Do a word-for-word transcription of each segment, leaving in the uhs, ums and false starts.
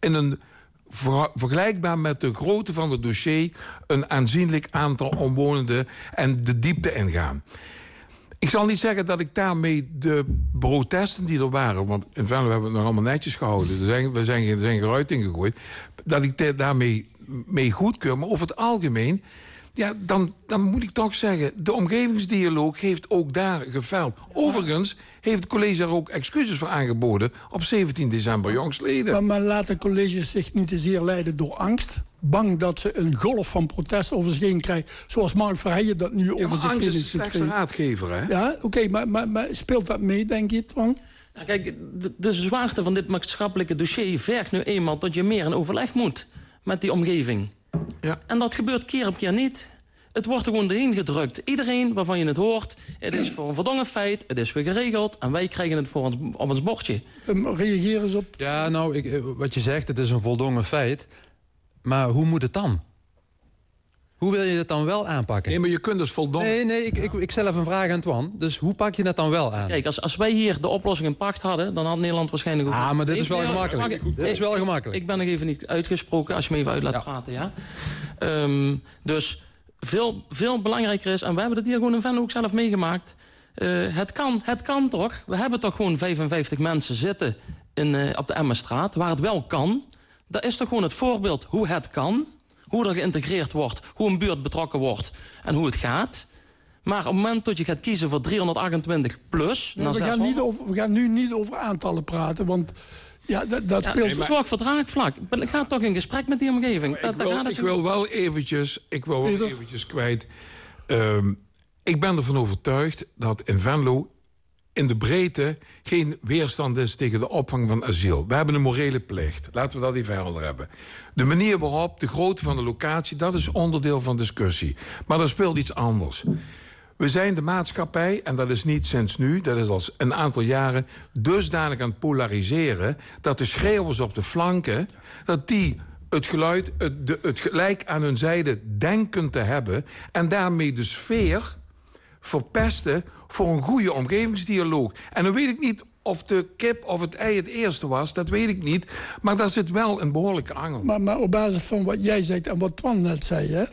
in een ver, vergelijkbaar met de grootte van het dossier een aanzienlijk aantal omwonenden en de diepte ingaan. Ik zal niet zeggen dat ik daarmee de protesten die er waren, want in Venlo hebben we het nog allemaal netjes gehouden, er zijn, we zijn, er zijn geruit ingegooid, dat ik daarmee mee goedkeur. Maar over het algemeen, ja, dan, dan moet ik toch zeggen, de omgevingsdialoog heeft ook daar geveld. Overigens heeft het college er ook excuses voor aangeboden op zeventien december jongstleden. Maar, maar laat het college zich niet te zeer leiden door angst. Bang dat ze een golf van protest over zich heen krijgen. Zoals Mark Verheijen dat nu ja, over zich heen is heeft de slechtste raadgever, hè? Ja, oké, okay, maar, maar, maar speelt dat mee, denk je, Twan? Ja, kijk, de, de zwaarte van dit maatschappelijke dossier vergt nu eenmaal dat je meer in overleg moet met die omgeving. Ja. En dat gebeurt keer op keer niet. Het wordt er gewoon doorheen gedrukt. Iedereen waarvan je het hoort, het is voor een verdongen feit, het is weer geregeld en wij krijgen het voor ons, op ons bordje. Um, reageer eens op. Ja, nou, ik, wat je zegt, het is een voldongen feit. Maar hoe moet het dan? Hoe wil je het dan wel aanpakken? Nee, maar je kunt dus voldongen... Nee, nee, ik, ik, ik stel even een vraag aan Twan. Dus hoe pak je het dan wel aan? Kijk, als, als wij hier de oplossing in pacht hadden, dan had Nederland waarschijnlijk ook... Ah, maar dit is wel nee, gemakkelijk. Ik, dit is wel gemakkelijk. Ik ben nog even niet uitgesproken, als je me even uit laat ja. praten, ja. Um, dus veel, veel belangrijker is, en we hebben het hier gewoon in Venlo ook zelf meegemaakt... Uh, het kan, het kan toch? We hebben toch gewoon vijfenvijftig mensen zitten in, uh, op de Emmenstraat, waar het wel kan. Dat is toch gewoon het voorbeeld hoe het kan... hoe er geïntegreerd wordt, hoe een buurt betrokken wordt en hoe het gaat. Maar op het moment dat je gaat kiezen voor driehonderdachtentwintig plus... Nee, we, gaan niet over, we gaan nu niet over aantallen praten, want ja, dat, dat ja, speelt... Nee, maar... Zorg voor draagvlak. Ik ga toch in gesprek met die omgeving. Dat, ik wil, gaat ik wil wel eventjes, ik wil wel eventjes kwijt. Um, ik ben ervan overtuigd dat in Venlo in de breedte geen weerstand is tegen de opvang van asiel. We hebben een morele plicht. Laten we dat even helder hebben. De manier waarop, de grootte van de locatie, dat is onderdeel van discussie. Maar er speelt iets anders. We zijn de maatschappij, en dat is niet sinds nu, dat is al een aantal jaren, dusdanig aan het polariseren, dat de schreeuwers op de flanken, dat die het geluid, het, de, het gelijk aan hun zijde denken te hebben, en daarmee de sfeer verpesten voor een goede omgevingsdialoog. En dan weet ik niet of de kip of het ei het eerste was, dat weet ik niet. Maar daar zit wel een behoorlijke angel. Maar, maar op basis van wat jij zegt en wat Twan net zei, hè,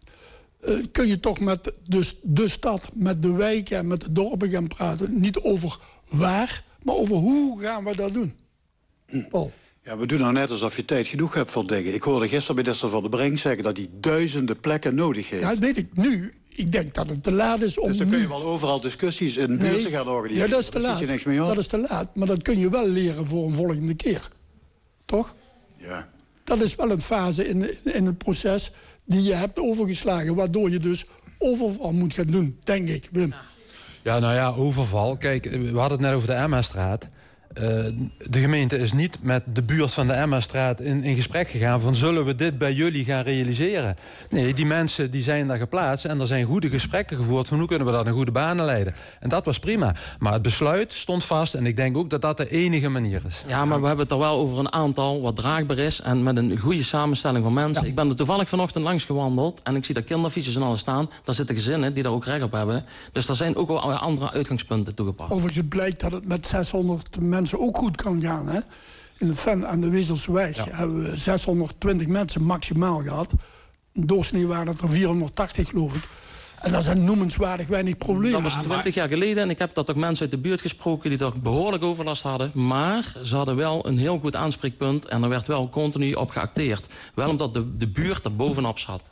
uh, kun je toch met dus de stad, met de wijken en met de dorpen gaan praten. Niet over waar, maar over hoe gaan we dat doen. Paul. Ja, we doen nou net alsof je tijd genoeg hebt voor dingen. Ik hoorde gisteren minister Van der Brink zeggen dat hij duizenden plekken nodig heeft. Ja, dat weet ik nu. Ik denk dat het te laat is om... Dus dan kun je nu... wel overal discussies in buurten nee, gaan organiseren. Ja, dat is te laat. Je niks mee op. Dat is te laat. Maar dat kun je wel leren voor een volgende keer. Toch? Ja. Dat is wel een fase in, in het proces die je hebt overgeslagen. Waardoor je dus overval moet gaan doen, denk ik, Wim. Ja, nou ja, overval. Kijk, we hadden het net over de Emmastraat. Uh, de gemeente is niet met de buurt van de Emmastraat in, in gesprek gegaan van zullen we dit bij jullie gaan realiseren? Nee, die mensen die zijn daar geplaatst en er zijn goede gesprekken gevoerd van hoe kunnen we dat in goede banen leiden. En dat was prima. Maar het besluit stond vast en ik denk ook dat dat de enige manier is. Ja, maar we hebben het er wel over een aantal wat draagbaar is en met een goede samenstelling van mensen. Ja. Ik ben er toevallig vanochtend langs gewandeld en ik zie daar kinderfietsjes en alles staan. Daar zitten gezinnen die daar ook recht op hebben. Dus er zijn ook wel andere uitgangspunten toegepast. Overigens blijkt dat het met zeshonderd mensen ook goed kan gaan. Hè? In de Ven aan de Wezelsweg ja. hebben we zeshonderdtwintig mensen maximaal gehad. In doorsnee waren het er vierhonderdtachtig, geloof ik. En dat zijn noemenswaardig weinig problemen. Dat was twintig jaar geleden en ik heb dat ook mensen uit de buurt gesproken die toch behoorlijk overlast hadden. Maar ze hadden wel een heel goed aanspreekpunt en er werd wel continu op geacteerd. Wel omdat de, de buurt er bovenop zat.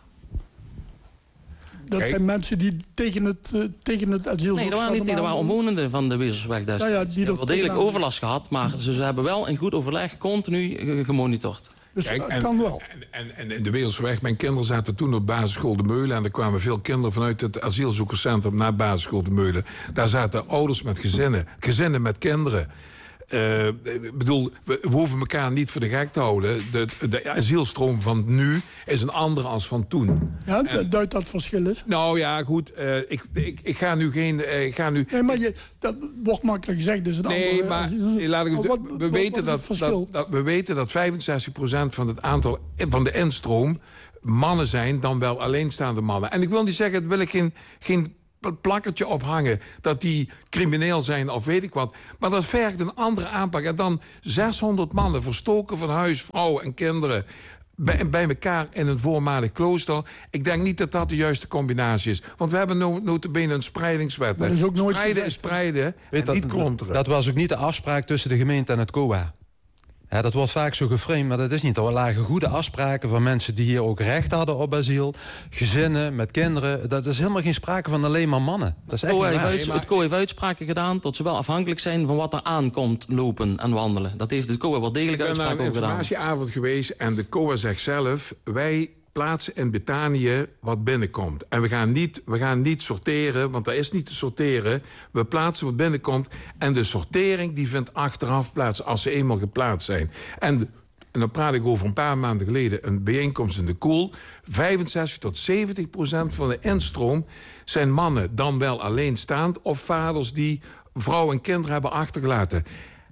Dat Kijk. zijn mensen die tegen het, uh, tegen het asiel... Nee, dat waren niet die, dat waren omwonenden van de Wezelsweg. Dus. Nou ja, die hebben wel degelijk overlast gehad, maar ze, ze hebben wel in goed overleg continu uh, gemonitord. Dus Kijk, dat en, kan wel. En, en, en in de Wezelsweg, mijn kinderen zaten toen op basisschool De Meulen en er kwamen veel kinderen vanuit het asielzoekerscentrum naar basisschool De Meulen. Daar zaten ouders met gezinnen, gezinnen met kinderen. Uh, ik bedoel, we, we hoeven elkaar niet voor de gek te houden. De, de asielstroom van nu is een andere als van toen. Ja, en, duidt dat verschil is? Nou ja, goed. Uh, ik, ik, ik ga nu geen... Uh, ik ga nu... Nee, maar je, dat wordt makkelijk gezegd. Dus het nee, andere, maar nee, laat ik, wat, we, weten dat, dat, dat, we weten dat vijfenzestig procent van het aantal van de instroom mannen zijn dan wel alleenstaande mannen. En ik wil niet zeggen, dat wil ik geen... geen plakkertje ophangen dat die crimineel zijn of weet ik wat. Maar dat vergt een andere aanpak. En dan zeshonderd mannen verstoken van huis, vrouwen en kinderen bij, bij elkaar in een voormalig klooster. Ik denk niet dat dat de juiste combinatie is. Want we hebben no, notabene een spreidingswet. Maar dat is ook nooit spreiden gezegd. is spreiden en dat, niet klonteren. Dat was ook niet de afspraak tussen de gemeente en het C O A. Ja, dat wordt vaak zo geframed, maar dat is niet. Er lagen goede afspraken van mensen die hier ook recht hadden op asiel. Gezinnen met kinderen. Dat is helemaal geen sprake van alleen maar mannen. Dat is echt Co niet heeft waar. uit, het C O A heeft uitspraken gedaan dat ze wel afhankelijk zijn van wat er aankomt lopen en wandelen. Dat heeft het C O A wel degelijk Ik ben naar uitspraken een over gedaan. informatieavond geweest en de C O A zegt zelf, wij plaatsen in Betanië wat binnenkomt. En we gaan, niet, we gaan niet sorteren, want dat is niet te sorteren. We plaatsen wat binnenkomt en de sortering die vindt achteraf plaats als ze eenmaal geplaatst zijn. En, en dan praat ik over een paar maanden geleden een bijeenkomst in de Koel. vijfenzestig tot zeventig procent van de instroom zijn mannen, dan wel alleenstaand of vaders die vrouw en kinderen hebben achtergelaten.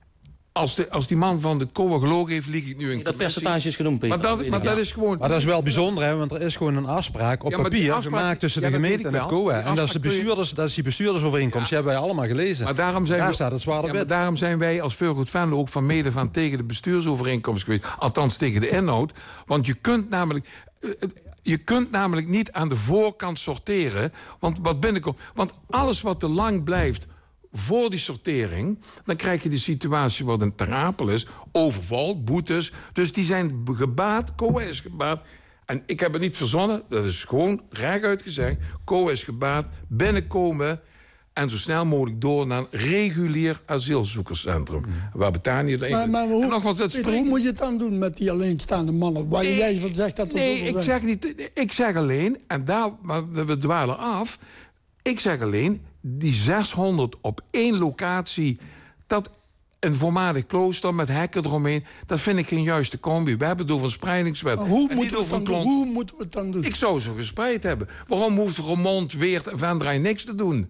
Als, de, als die man van de C O A gelogen heeft, lieg ik nu in Dat commissie. percentage is genoemd, Peter. Maar dat, maar dat is gewoon... Maar dat is wel bijzonder, hè, want er is gewoon een afspraak op Ja, maar die papier afspraak- gemaakt tussen ja, de dat gemeente weet en ik het C O A. wel. Die En dat is, de afspraak kun je- bestuurders, dat is die bestuurdersovereenkomst. Die hebben wij allemaal gelezen. Maar daarom zijn Daar we, staat het zware ja, maar wet. daarom zijn wij als Veelgoed Venlo ook van mede van tegen de bestuursovereenkomst geweest. Althans tegen de inhoud. Want je kunt namelijk... eh, Je kunt namelijk niet aan de voorkant sorteren. Want wat binnenkomt... Want alles wat te lang blijft voor die sortering, dan krijg je de situatie wat een Ter Apel is. Overval, boetes. Dus die zijn gebaat. C O A is gebaat. En ik heb het niet verzonnen. Dat is gewoon rechtuit gezegd. C O A is gebaat. Binnenkomen en zo snel mogelijk door naar een regulier asielzoekerscentrum. Waar Betanië er Maar, maar hoe, en nog wat het Peter, hoe moet je het dan doen met die alleenstaande mannen? Waar Nee, jij van zegt dat er Nee, zoveel ik zijn? zeg niet. Ik zeg alleen, en daar, maar we dwalen af. Ik zeg alleen, die zeshonderd op één locatie, dat een voormalig klooster met hekken eromheen, dat vind ik geen juiste combi. We hebben het over een spreidingswet. Maar hoe, en moeten niet we het over een dan doen? klont. hoe moeten we het dan doen? Ik zou ze gespreid hebben. Waarom hoeft Roermond, Weert en Venray niks te doen?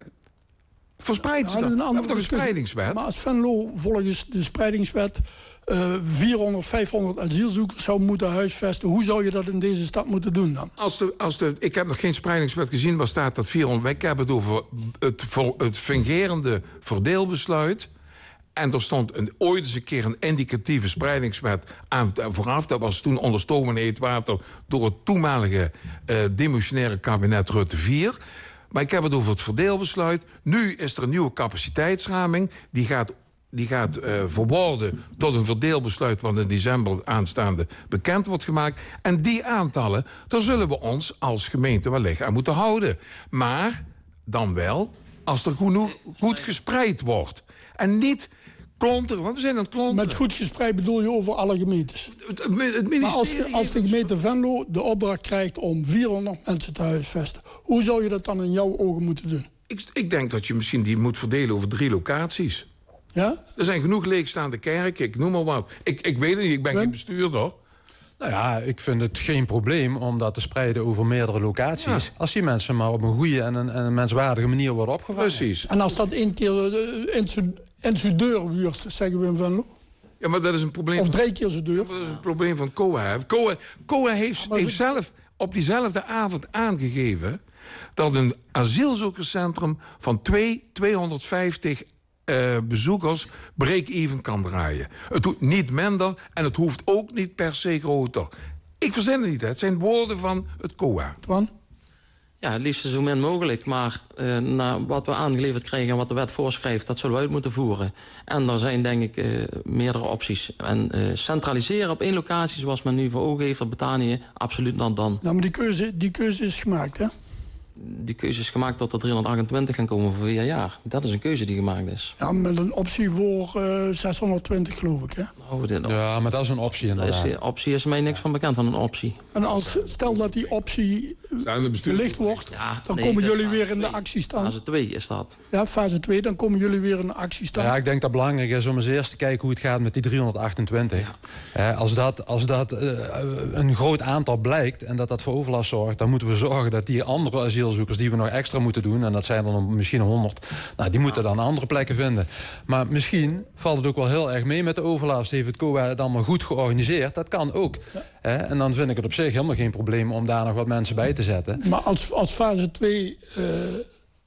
Verspreid ze Ja, dat dan. is We een hebben toch een discussie. spreidingswet? Maar als Venlo volgens de spreidingswet uh, vierhonderd, vijfhonderd asielzoekers zou moeten huisvesten, hoe zou je dat in deze stad moeten doen dan? Als de, als de, ik heb nog geen spreidingswet gezien waar staat dat vierhonderd... Ik heb het over het, voor het fungerende verdeelbesluit. En er stond een, ooit eens een keer een indicatieve spreidingswet aan vooraf. Dat was toen onder stoom en heet water door het toenmalige uh, demissionaire kabinet Rutte vier. Maar ik heb het over het verdeelbesluit. Nu is er een nieuwe capaciteitsraming. Die gaat, die gaat uh, verworden tot een verdeelbesluit wat in december aanstaande bekend wordt gemaakt. En die aantallen, daar zullen we ons als gemeente wellicht aan moeten houden. Maar dan wel als er goed, goed gespreid wordt. En niet klonteren, want we zijn aan het klonteren. Met goed gespreid bedoel je over alle gemeentes. Het, het ministerie Maar als de, als de gemeente Venlo de opdracht krijgt om vierhonderd mensen te huisvesten, hoe zou je dat dan in jouw ogen moeten doen? Ik, ik denk dat je misschien die moet verdelen over drie locaties. Ja? Er zijn genoeg leegstaande kerken, ik noem maar wat. Ik, ik weet het niet, ik ben Wim? geen bestuurder. Nou ja, ik vind het geen probleem om dat te spreiden over meerdere locaties. Ja. Als die mensen maar op een goede en een, en een menswaardige manier worden opgevangen. Precies. En als dat één keer uh, in zijn- in zijn deur wordt, zeggen we in Venlo, Ja, maar dat is een probleem. of van- drie keer zijn deur. Dat is een probleem van C O A. C O A, C O A heeft, Maar heeft we- zelf op diezelfde avond aangegeven dat een asielzoekerscentrum van twee, tweehonderdvijftig uh, bezoekers break-even kan draaien. Het doet niet minder en het hoeft ook niet per se groter. Ik verzin het niet, hè. Het zijn woorden van het C O A. Twan? Ja, het liefst zo min mogelijk. Maar uh, naar wat we aangeleverd krijgen en wat de wet voorschrijft, dat zullen we uit moeten voeren. En er zijn denk ik uh, meerdere opties. En uh, centraliseren op één locatie, zoals men nu voor ogen heeft op Betanië, absoluut dan dan. Nou, maar die keuze, die keuze is gemaakt, hè? Die keuze is gemaakt dat er driehonderdachtentwintig gaan komen voor vier jaar. Dat is een keuze die gemaakt is. Ja, met een optie voor uh, zeshonderdtwintig, geloof ik, hè? Oh, dit, Ja, maar dat is een optie daar is, inderdaad. de optie is mij niks van bekend van een optie. En als, stel dat die optie Zijn de bestuurders- gelicht wordt, Ja, dan nee, komen dat is jullie fase weer in de twee. actiestand. Fase twee is dat. Ja, fase twee, dan komen jullie weer in de actiestand. Ja, ik denk dat het belangrijk is om eens eerst te kijken hoe het gaat met die driehonderdachtentwintig. Eh, als dat, als dat uh, een groot aantal blijkt en dat dat voor overlast zorgt, dan moeten we zorgen dat die andere asielzoekers die we nog extra moeten doen, en dat zijn er dan misschien honderd, nou, die moeten dan andere plekken vinden. Maar misschien valt het ook wel heel erg mee met de overlast. Heeft het C O A het allemaal goed georganiseerd? Dat kan ook. Ja. Eh, en dan vind ik het op zich helemaal geen probleem om daar nog wat mensen bij te zetten. Maar als, als fase twee uh,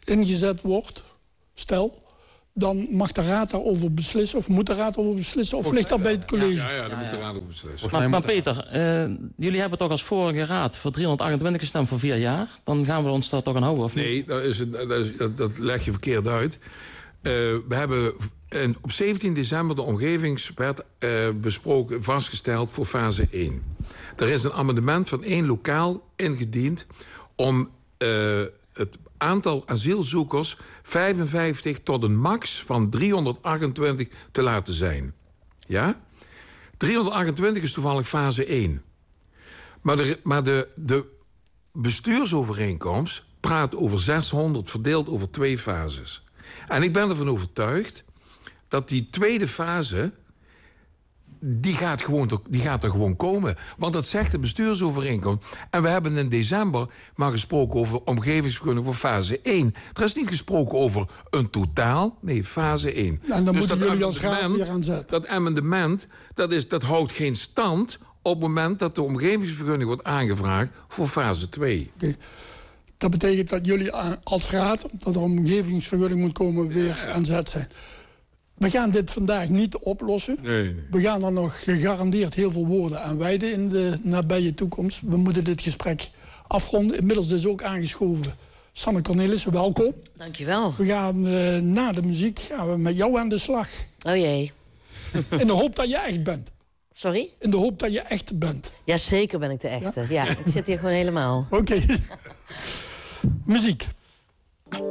ingezet wordt, stel... dan mag de raad daarover beslissen, of moet de raad over beslissen... of ligt dat bij het college? Ja, ja, dan moet de raad over beslissen. Maar, maar Peter, uh, jullie hebben toch als vorige raad... voor driehonderdachtentwintig gestemd voor vier jaar? Dan gaan we ons daar toch aan houden, of niet? Nee, dat, is het, dat, is, dat, dat leg je verkeerd uit. Uh, we hebben in, op zeventien december de omgevingswet uh, besproken... vastgesteld voor fase één. Er is een amendement van één lokaal ingediend... om uh, het aantal asielzoekers vijfenvijftig tot een max van driehonderdachtentwintig te laten zijn. Ja? driehonderdachtentwintig is toevallig fase één. Maar de, maar de, de bestuursovereenkomst praat over zeshonderd... verdeeld over twee fases. En ik ben ervan overtuigd dat die tweede fase... Die gaat, gewoon, die gaat er gewoon komen. Want dat zegt de bestuursovereenkomst. En we hebben in december maar gesproken over omgevingsvergunning voor fase één. Er is niet gesproken over een totaal. Nee, fase één. En dan dus moeten jullie als raad weer aan zetten. Dat amendement, dat, is, dat houdt geen stand... op het moment dat de omgevingsvergunning wordt aangevraagd voor fase twee. Okay. Dat betekent dat jullie als raad... dat er een omgevingsvergunning moet komen, weer ja, ja. aan zet zijn. We gaan dit vandaag niet oplossen. Nee, nee. We gaan er nog gegarandeerd heel veel woorden aan wijden in de nabije toekomst. We moeten dit gesprek afronden. Inmiddels is ook aangeschoven Sanne Cornelissen, welkom. Dankjewel. We gaan uh, na de muziek gaan we met jou aan de slag. Oh jee. In de hoop dat je echt bent. Sorry? In de hoop dat je echt bent. Ja, zeker ben ik de echte. Ja, ja ik zit hier gewoon helemaal. Oké. Okay. Muziek.